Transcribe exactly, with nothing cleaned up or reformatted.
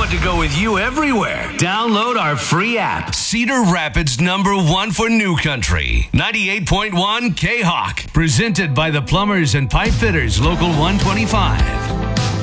want to go with you everywhere. Download our free app. Cedar Rapids number one for New Country. ninety-eight point one K-Hawk. Presented by the Plumbers and Pipe Fitters Local one twenty-five.